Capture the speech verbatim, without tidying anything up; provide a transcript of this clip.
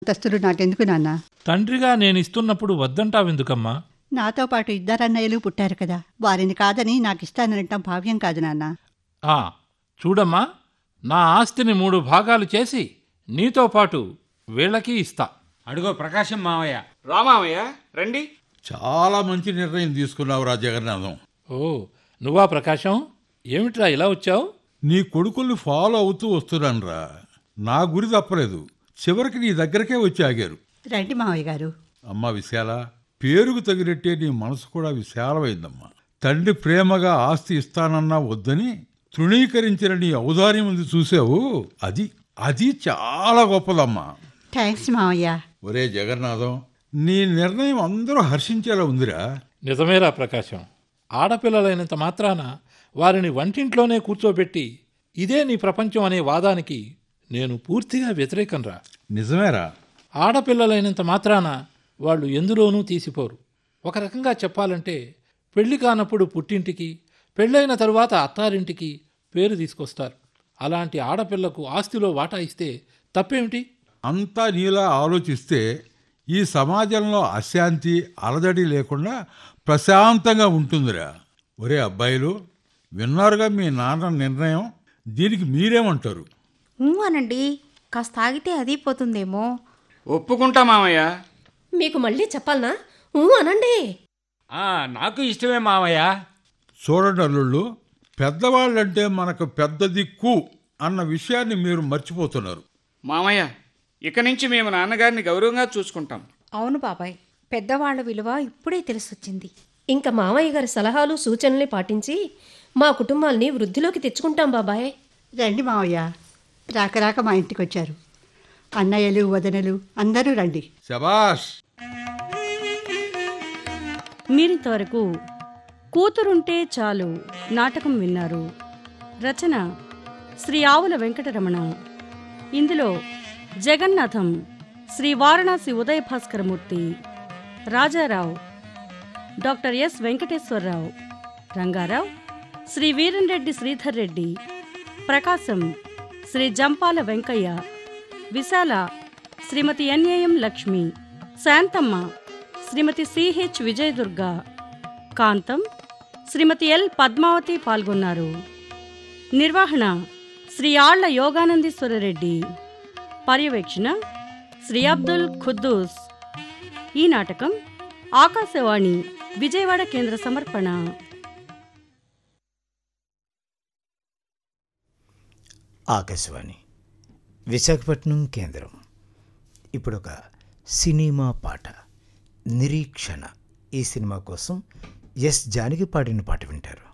అంతస్తులు నాకెందుకు నాన్న? తండ్రిగా నేనిస్తున్నప్పుడు వద్దంటావెందుకమ్మా? నాతో పాటు ఇద్దరన్నయ్యలు పుట్టారు కదా, వారిని కాదని నాకిస్తాననటం భావ్యం కాదు నాన్న. ఆ చూడమ్మా, నా ఆస్తిని మూడు భాగాలు చేసి నీతో పాటు వీళ్ళకి ఇస్తా. అడుగో ప్రకాశం మావయ్య. రామావయ్య రండి. చాలా మంచి నిర్ణయం తీసుకున్నావురా జగన్నాథం. ఓ నువ్వా ప్రకాశం? ఏమిట్రా ఇలా వచ్చావు? నీ కొడుకుల్ని ఫాలో అవుతూ వస్తున్నానురా. నా గురి తప్పలేదు, చివరికి నీ దగ్గరకే వచ్చి ఆగారు. రండి మావయ్య గారు. అమ్మా విశాల, పేరుకు తగినట్టే నీ మనసు కూడా విశాలమైందమ్మా. తండ్రి ప్రేమగా ఆస్తి ఇస్తానన్నా వద్దని తృణీకరించిన నీ ఔదార్యం ఉంది చూసావు, అది అది చాలా గొప్పదమ్మా. థ్యాంక్స్ మావయ్య. ఒరే జగన్నాథం, నీ నిర్ణయం అందరూ హర్షించేలా ఉందిరా. నిజమేరా ప్రకాశం. ఆడపిల్లలైనంత మాత్రాన వారిని వంటింట్లోనే కూర్చోబెట్టి ఇదే నీ ప్రపంచం అనే వాదానికి నేను పూర్తిగా వ్యతిరేకంరా. నిజమేరా. ఆడపిల్లలైనంత మాత్రాన వాళ్ళు ఎందులోనూ తీసిపోరు. ఒక రకంగా చెప్పాలంటే పెళ్లి కానప్పుడు పుట్టింటికి, పెళ్ళైన తరువాత అత్తారింటికి పేరు తీసుకొస్తారు. అలాంటి ఆడపిల్లకు ఆస్తిలో వాటా ఇస్తే తప్పేమిటి? అంతా నీలా ఆలోచిస్తే ఈ సమాజంలో అశాంతి అలజడి లేకుండా ప్రశాంతంగా ఉంటుందిరా. ఒరే అబ్బాయిలు, విన్నారుగా మీ నాన్న నిర్ణయం, దీనికి మీరేమంటారు? అనండి, కాస్త ఆగితే అది పోతుందేమో. ఒప్పుకుంటా మావయ్య. మీకు మళ్ళీ చెప్పాలనా? ఊ అనండి. ఆ, నాకు ఇష్టమే మావయ్య. చూడండి అల్లుళ్ళు, పెద్దవాళ్ళంటే మనకు పెద్ద దిక్కు అన్న విషయాన్ని మీరు మర్చిపోతున్నారు. మామయ్య, ఇక నుంచి మేము నాన్నగారిని గౌరవంగా చూసుకుంటాం. అవును బాబాయ్, పెద్దవాళ్ల విలువ ఇప్పుడే తెలిసొచ్చింది. ఇంకా మామయ్య గారి సలహాలు సూచనల్ని పాటించి మా కుటుంబాల్ని వృద్ధిలోకి తెచ్చుకుంటాం బాబాయ్. రండి మావయ్య. రాక రాక మా ఇంటికి వచ్చారు. అన్నయ్యలు వదనలు అందరూ రండి. శబాష్. మీరింతవరకు కూతురుంటే చాలు నాటకం విన్నారు. రచన శ్రీ ఆవుల వెంకటరమణ. ఇందులో జగన్నాథం శ్రీ వారణాసి ఉదయభాస్కరమూర్తి, రాజారావు డాక్టర్ ఎస్ వెంకటేశ్వరరావు, రంగారావు శ్రీ వీరంరెడ్డి శ్రీధర్ రెడ్డి, ప్రకాశం శ్రీ జంపాల వెంకయ్య, విశాల శ్రీమతి ఎన్ఏఎం లక్ష్మి, శాంతమ్మ శ్రీమతి సిహెచ్ విజయదుర్గ, కాంతం శ్రీమతి ఎల్ పద్మావతి పాల్గొన్నారు. నిర్వహణ శ్రీ ఆళ్ల యోగానందీశ్వరరెడ్డి, పర్యవేక్షణ శ్రీ అబ్దుల్ ఖుద్దూస్. ఈ నాటకం ఆకాశవాణి విజయవాడ కేంద్ర సమర్పణ. ఆకాశవాణి విశాఖపట్నం కేంద్రం. ఇప్పుడు ఒక సినిమా పాట, నిరీక్షణ. ఈ సినిమా కోసం ఎస్ జానకి పాడిన పాట వింటారు.